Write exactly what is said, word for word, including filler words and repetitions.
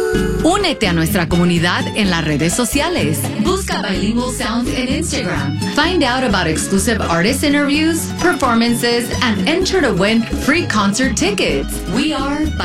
Únete a nuestra comunidad en las redes sociales. Busca Bilingual Sounds en Instagram. Find out about exclusive artist interviews, performances, and enter to win free concert tickets. We are